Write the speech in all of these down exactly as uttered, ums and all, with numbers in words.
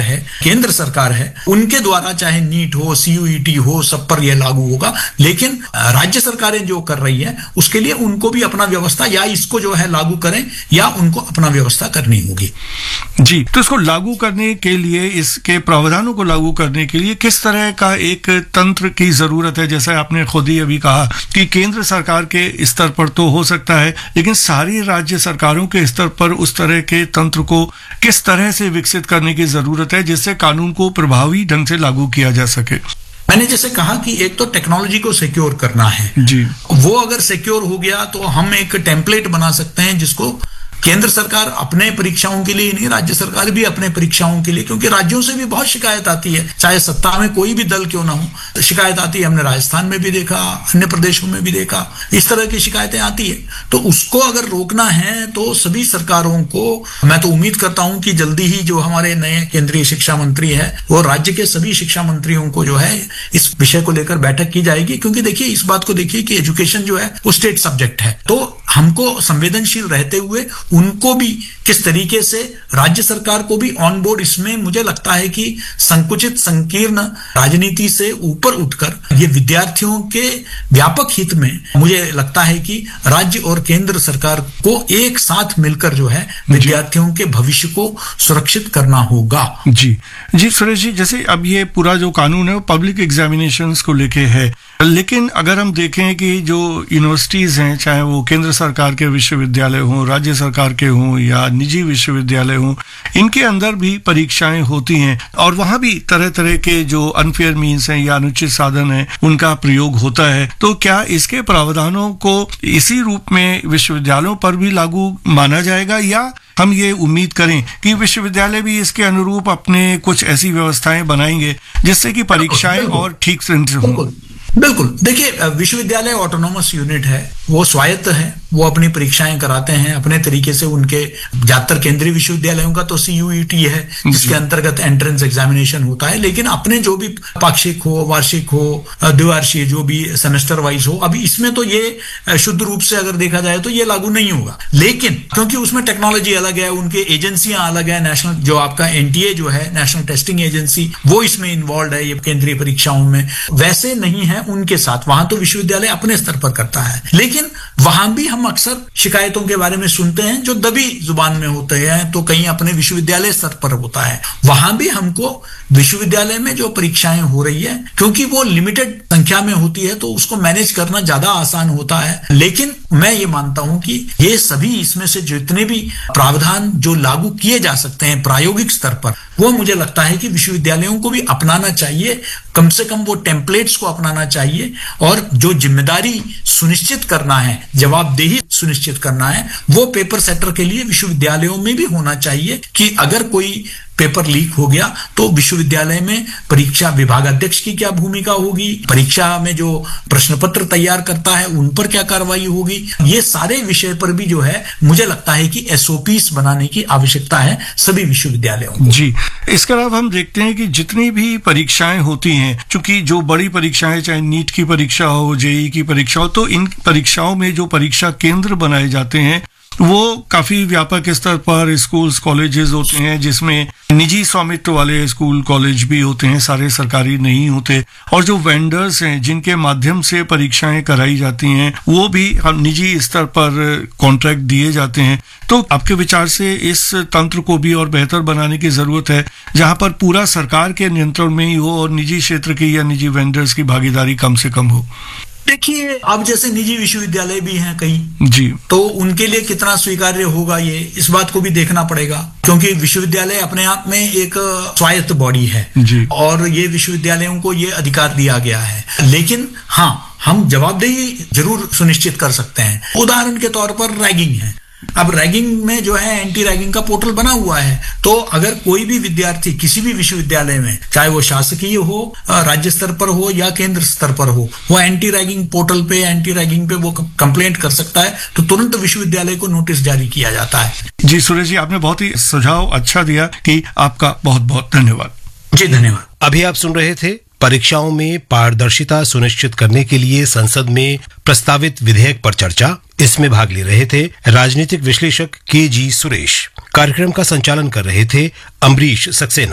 है, केंद्र सरकार है, उनके द्वारा चाहे नीट हो, सीयूईटी हो, सब पर यह लागू होगा। लेकिन राज्य सरकारें जो कर रही है उसके लिए उनको भी अपना व्यवस्था या इसको जो है लागू करें या उनको अपना व्यवस्था करनी होगी। जी, तो इसको लागू करने के लिए, इसके प्रावधानों को लागू करने के लिए किस तरह का एक तंत्र की जरूरत है? जैसे आपने खुद ही अभी कहा कि केंद्र सरकार के स्तर पर तो हो सकता है, लेकिन सारी राज्य सरकारों के स्तर पर उस तरह के तंत्र को किस तरह से विकसित करने की जरूरत है जिससे कानून को प्रभावी ढंग से लागू किया जा सके? मैंने जैसे कहा कि एक तो टेक्नोलॉजी को सिक्योर करना है जी, वो अगर सिक्योर हो गया तो हम एक टेम्पलेट बना सकते हैं जिसको केंद्र सरकार अपने परीक्षाओं के लिए नहीं, राज्य सरकार भी अपने परीक्षाओं के लिए, क्योंकि राज्यों से भी बहुत शिकायत आती है, चाहे सत्ता में कोई भी दल क्यों ना हो, शिकायत आती है। हमने राजस्थान में भी देखा, अन्य प्रदेशों में भी देखा, इस तरह की शिकायतें आती है। तो उसको अगर रोकना है तो सभी सरकारों को, मैं तो उम्मीद करता हूं कि जल्दी ही जो हमारे नए केंद्रीय शिक्षा मंत्री है वो राज्य के सभी शिक्षा मंत्रियों को जो है इस विषय को लेकर बैठक की जाएगी। क्योंकि देखिए, इस बात को देखिए कि एजुकेशन जो है वो स्टेट सब्जेक्ट है, तो हमको संवेदनशील रहते हुए उनको भी किस तरीके से, राज्य सरकार को भी ऑन बोर्ड, इसमें मुझे लगता है कि संकुचित संकीर्ण राजनीति से ऊपर उठकर ये विद्यार्थियों के व्यापक हित में मुझे लगता है कि राज्य और केंद्र सरकार को एक साथ मिलकर जो है विद्यार्थियों के भविष्य को सुरक्षित करना होगा। जी जी सुरेश जी, जैसे अब ये पूरा जो कानून है वो पब्लिक एग्जामिनेशंस को लेके है, लेकिन अगर हम देखें कि जो यूनिवर्सिटीज हैं, चाहे वो केंद्र सरकार के विश्वविद्यालय हों, राज्य सरकार के हों या निजी विश्वविद्यालय हों, इनके अंदर भी परीक्षाएं होती हैं और वहां भी तरह तरह के जो अनफेयर मीन्स हैं या अनुचित साधन हैं उनका प्रयोग होता है। तो क्या इसके प्रावधानों को इसी रूप में विश्वविद्यालयों पर भी लागू माना जाएगा, या हम ये उम्मीद करें कि विश्वविद्यालय भी इसके अनुरूप अपने कुछ ऐसी व्यवस्थाएं बनाएंगे जिससे कि परीक्षाएं और ठीक से हों? बिल्कुल, देखिए, विश्वविद्यालय ऑटोनोमस यूनिट है, वो स्वायत्त है, वो अपनी परीक्षाएं कराते हैं अपने तरीके से। उनके ज्यादातर केंद्रीय विश्वविद्यालयों का तो सीयूईटी है जिसके अंतर्गत एंट्रेंस एग्जामिनेशन होता है, लेकिन अपने जो भी पाक्षिक हो, वार्षिक हो, द्विवार्षिक, जो भी सेमेस्टर वाइज हो, अभी इसमें तो ये शुद्ध रूप से अगर देखा जाए तो ये लागू नहीं होगा। लेकिन क्योंकि उसमें टेक्नोलॉजी अलग है, उनके एजेंसियां अलग है, नेशनल जो आपका एनटीए जो है, नेशनल टेस्टिंग एजेंसी, वो इसमें इन्वॉल्व है ये केंद्रीय परीक्षाओं में, वैसे नहीं है उनके साथ। वहां तो विश्वविद्यालय अपने स्तर पर करता है, लेकिन वहां भी हम अक्सर शिकायतों के बारे में सुनते हैं जो दबी जुबान में होते हैं, तो कहीं अपने विश्वविद्यालय स्तर पर होता है। वहां भी हमको विश्वविद्यालय में जो परीक्षाएं हो रही है, क्योंकि वो लिमिटेड संख्या में होती है तो उसको मैनेज करना ज्यादा आसान होता है। लेकिन मैं ये मानता हूं कि ये सभी, इसमें से जितने भी प्रावधान जो लागू किए जा सकते हैं प्रायोगिक स्तर पर, वो मुझे लगता है कि विश्वविद्यालयों को भी अपनाना चाहिए, कम से कम वो टेम्पलेट्स को अपनाना चाहिए, और जो जिम्मेदारी सुनिश्चित करना है, जवाबदेही सुनिश्चित करना है, वो पेपर सेटर के लिए विश्वविद्यालयों में भी होना चाहिए कि अगर कोई पेपर लीक हो गया तो विश्वविद्यालय में परीक्षा विभागाध्यक्ष की क्या भूमिका होगी, परीक्षा में जो प्रश्न पत्र तैयार करता है उन पर क्या कार्रवाई होगी, ये सारे विषय पर भी जो है मुझे लगता है कि एसओपीस बनाने की आवश्यकता है सभी विश्वविद्यालयों को। जी, इसके अलावा हम देखते हैं कि जितनी भी परीक्षाएं होती हैं, चूंकि जो बड़ी परीक्षाएं, चाहे नीट की परीक्षा हो, जेईई की परीक्षा हो, तो इन परीक्षाओं में जो परीक्षा केंद्र बनाए जाते हैं वो काफी व्यापक स्तर पर स्कूल्स, कॉलेजेस होते हैं, जिसमें निजी स्वामित्व वाले स्कूल, कॉलेज भी होते हैं, सारे सरकारी नहीं होते, और जो वेंडर्स हैं जिनके माध्यम से परीक्षाएं कराई जाती हैं वो भी हम निजी स्तर पर कॉन्ट्रैक्ट दिए जाते हैं। तो आपके विचार से इस तंत्र को भी और बेहतर बनाने की जरूरत है, जहां पर पूरा सरकार के नियंत्रण में ही हो और निजी क्षेत्र की या निजी वेंडर्स की भागीदारी कम से कम हो। देखिए, अब जैसे निजी विश्वविद्यालय भी हैं कई, जी, तो उनके लिए कितना स्वीकार्य होगा ये, इस बात को भी देखना पड़ेगा, क्योंकि विश्वविद्यालय अपने आप में एक स्वायत्त बॉडी है जी, और ये विश्वविद्यालयों को ये अधिकार दिया गया है। लेकिन हाँ, हम जवाबदेही जरूर सुनिश्चित कर सकते हैं। उदाहरण के तौर पर रैगिंग है, अब रैगिंग में जो है एंटी रैगिंग का पोर्टल बना हुआ है, तो अगर कोई भी विद्यार्थी किसी भी विश्वविद्यालय में, चाहे वो शासकीय हो, राज्य स्तर पर हो या केंद्र स्तर पर हो, वो एंटी रैगिंग पोर्टल पे, एंटी रैगिंग पे वो कंप्लेंट कर सकता है, तो तुरंत विश्वविद्यालय को नोटिस जारी किया जाता है। जी सुरेश जी, आपने बहुत ही सुझाव अच्छा दिया कि आपका बहुत बहुत धन्यवाद। जी धन्यवाद। अभी आप सुन रहे थे परीक्षाओं में पारदर्शिता सुनिश्चित करने के लिए संसद में प्रस्तावित विधेयक पर चर्चा। इसमें भाग ले रहे थे राजनीतिक विश्लेषक के जी सुरेश। कार्यक्रम का संचालन कर रहे थे अम्बरीश सक्सेना।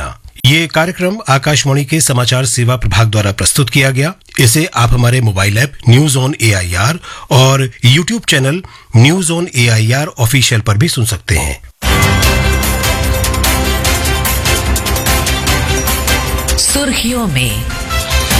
ये कार्यक्रम आकाशवाणी के समाचार सेवा प्रभाग द्वारा प्रस्तुत किया गया। इसे आप हमारे mobile app news on A I R और YouTube channel news on A I R official पर भी सुन सकते हैं। सुर्खियों में